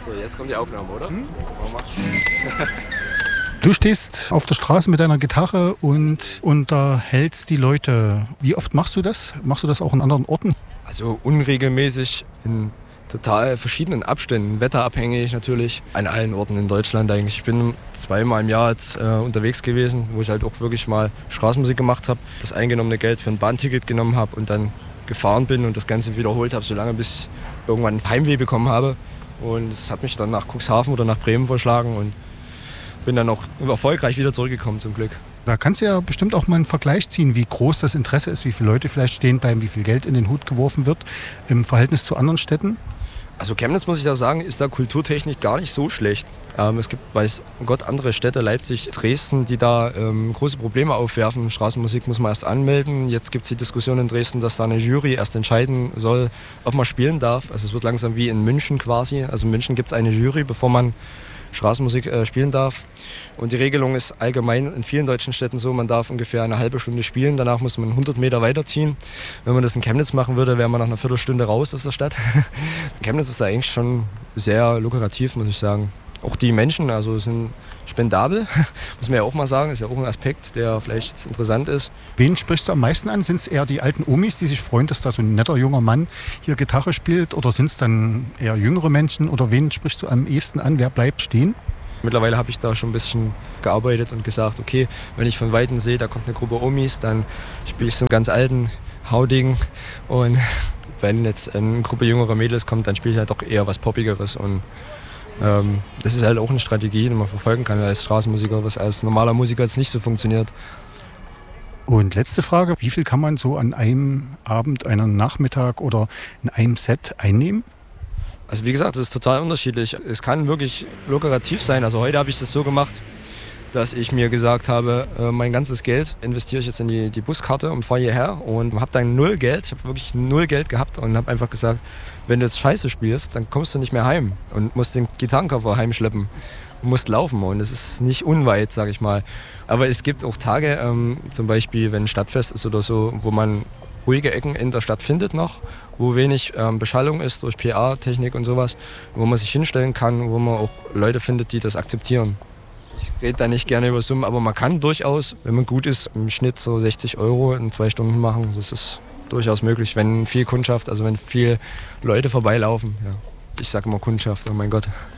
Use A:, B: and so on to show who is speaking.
A: So, jetzt kommt die Aufnahme, oder?
B: Du stehst auf der Straße mit deiner Gitarre und unterhältst die Leute. Wie oft machst du das? Machst du das auch in anderen Orten?
A: Also unregelmäßig, in total verschiedenen Abständen, wetterabhängig natürlich, an allen Orten in Deutschland eigentlich. Ich bin zweimal im Jahr jetzt unterwegs gewesen, wo ich halt auch wirklich mal Straßenmusik gemacht habe, das eingenommene Geld für ein Bahnticket genommen habe und dann gefahren bin und das Ganze wiederholt habe, solange bis ich irgendwann ein Heimweh bekommen habe. Und es hat mich dann nach Cuxhaven oder nach Bremen verschlagen und bin dann auch erfolgreich wieder zurückgekommen zum Glück.
B: Da kannst du ja bestimmt auch mal einen Vergleich ziehen, wie groß das Interesse ist, wie viele Leute vielleicht stehen bleiben, wie viel Geld in den Hut geworfen wird im Verhältnis zu anderen Städten.
A: Also Chemnitz, muss ich da sagen, ist da kulturtechnisch gar nicht so schlecht. Es gibt, weiß Gott, andere Städte, Leipzig, Dresden, die da große Probleme aufwerfen. Straßenmusik muss man erst anmelden. Jetzt gibt es die Diskussion in Dresden, dass da eine Jury erst entscheiden soll, ob man spielen darf. Also es wird langsam wie in München quasi. Also in München gibt es eine Jury, bevor man Straßenmusik spielen darf. Und die Regelung ist allgemein in vielen deutschen Städten so, man darf ungefähr eine halbe Stunde spielen, danach muss man 100 Meter weiterziehen. Wenn man das in Chemnitz machen würde, wäre man nach einer Viertelstunde raus aus der Stadt. Chemnitz ist da eigentlich schon sehr lukrativ, muss ich sagen. Auch die Menschen, also sind spendabel, muss man ja auch mal sagen, ist ja auch ein Aspekt, der vielleicht interessant ist.
B: Wen sprichst du am meisten an? Sind es eher die alten Omis, die sich freuen, dass da so ein netter junger Mann hier Gitarre spielt? Oder sind es dann eher jüngere Menschen? Oder wen sprichst du am ehesten an? Wer bleibt stehen?
A: Mittlerweile habe ich da schon ein bisschen gearbeitet und gesagt, okay, wenn ich von Weitem sehe, da kommt eine Gruppe Omis, dann spiele ich so einen ganz alten, haudigen. Und wenn jetzt eine Gruppe jüngerer Mädels kommt, dann spiele ich halt doch eher was Poppigeres. Und das ist halt auch eine Strategie, die man verfolgen kann als Straßenmusiker, was als normaler Musiker jetzt nicht so funktioniert.
B: Und letzte Frage, wie viel kann man so an einem Abend, einem Nachmittag oder in einem Set einnehmen?
A: Also wie gesagt, das ist total unterschiedlich. Es kann wirklich lukrativ sein. Also heute habe ich das so gemacht, dass ich mir gesagt habe, mein ganzes Geld investiere ich jetzt in die Buskarte und fahre hierher und habe dann null Geld. Ich habe wirklich null Geld gehabt und habe einfach gesagt, wenn du jetzt Scheiße spielst, dann kommst du nicht mehr heim und musst den Gitarrenkoffer heimschleppen und musst laufen. Und es ist nicht unweit, sage ich mal. Aber es gibt auch Tage, zum Beispiel, wenn ein Stadtfest ist oder so, wo man ruhige Ecken in der Stadt findet noch, wo wenig Beschallung ist durch PA-Technik und sowas, wo man sich hinstellen kann, wo man auch Leute findet, die das akzeptieren. Ich rede da nicht gerne über Summen, aber man kann durchaus, wenn man gut ist, im Schnitt so 60 € in 2 Stunden machen. Das ist durchaus möglich, wenn viel Kundschaft, also wenn viele Leute vorbeilaufen. Ja. Ich sage immer Kundschaft, oh mein Gott.